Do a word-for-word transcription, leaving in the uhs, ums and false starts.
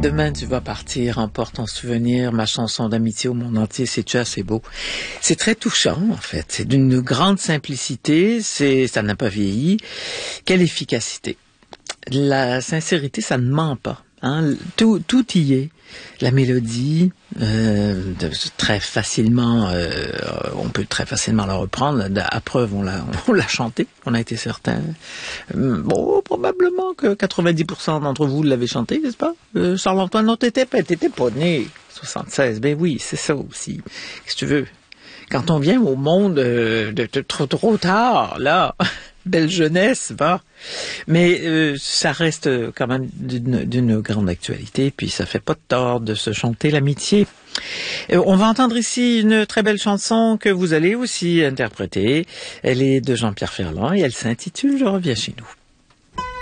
Demain tu vas partir, emporte en souvenir ma chanson d'amitié au monde entier, c'est-tu assez beau? C'est très touchant, en fait. C'est d'une grande simplicité, c'est, ça n'a pas vieilli. Quelle efficacité. La sincérité, ça ne ment pas. Hein? Tout, tout y est. La mélodie, euh, de, très facilement, euh, on peut très facilement la reprendre. À preuve, on l'a, on l'a chanté, on a été certain. Bon, probablement que quatre-vingt-dix pour cent d'entre vous l'avez chanté, n'est-ce pas? Euh, Charles-Antoine, non, t'étais pas, t'étais pas né. soixante-seize, ben oui, c'est ça aussi. Qu'est-ce que tu veux? Quand on vient au monde euh, de, de trop trop tard, là, belle jeunesse, va. Mais euh, ça reste quand même d'une, d'une grande actualité, puis ça fait pas de tort de se chanter l'amitié. Euh, on va entendre ici une très belle chanson que vous allez aussi interpréter. Elle est de Jean-Pierre Ferland et elle s'intitule « Je reviens chez nous ».